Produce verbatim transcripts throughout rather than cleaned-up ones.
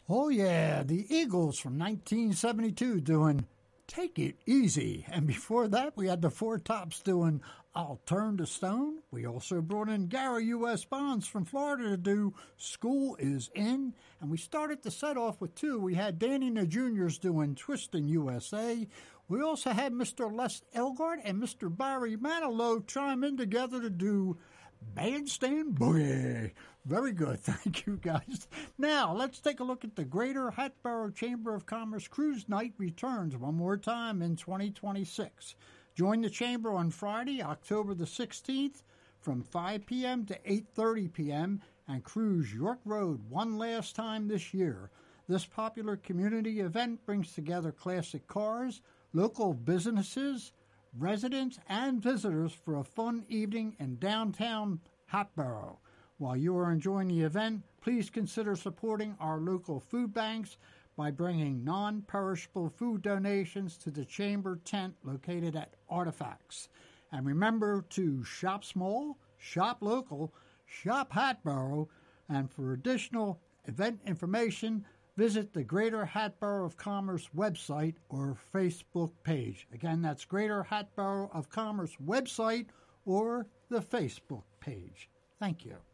Oh, yeah, the Eagles from nineteen seventy-two doing Take It Easy. And before that, we had the Four Tops doing I'll Turn to Stone. We also brought in Gary U S. Bonds from Florida to do School Is In. And we started the set off with two. We had Danny and the Juniors doing Twistin' U S A. We also had Mister Les Elgart and Mister Barry Manilow chime in together to do Bandstand Boogie. Very good. Thank you, guys. Now, let's take a look at the Greater Hatboro Chamber of Commerce Cruise Night returns one more time in twenty twenty-six. Join the Chamber on Friday, October the sixteenth from five p.m. to eight thirty p.m. and cruise York Road one last time this year. This popular community event brings together classic cars, local businesses, residents, and visitors for a fun evening in downtown Hatboro. While you are enjoying the event, please consider supporting our local food banks by bringing non-perishable food donations to the Chamber tent located at Artifacts. And remember to shop small, shop local, shop Hatboro, and for additional event information, visit the Greater Hatboro of Commerce website or Facebook page. Again, that's Greater Hatboro of Commerce website or the Facebook page. Thank you.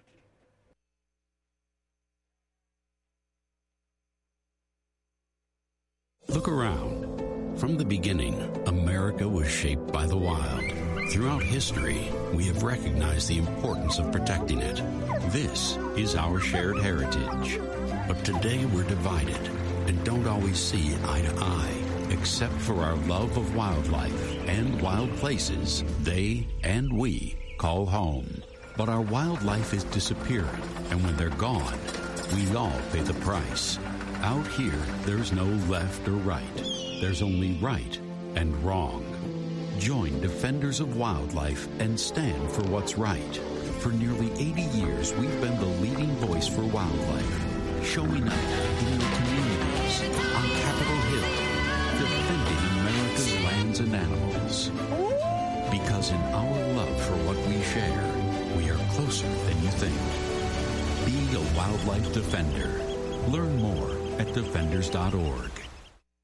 Look around. From the beginning, America was shaped by the wild. Throughout history, we have recognized the importance of protecting it. This is our shared heritage. But today we're divided and don't always see eye to eye, except for our love of wildlife and wild places they and we call home. But our wildlife is disappearing, and when they're gone, we all pay the price. Out here, there's no left or right. There's only right and wrong. Join Defenders of Wildlife and stand for what's right. For nearly eighty years, we've been the leading voice for wildlife, showing up in your communities, on Capitol Hill, defending America's lands and animals. Because in our love for what we share, we are closer than you think. Be a wildlife defender. Learn more at defenders dot org.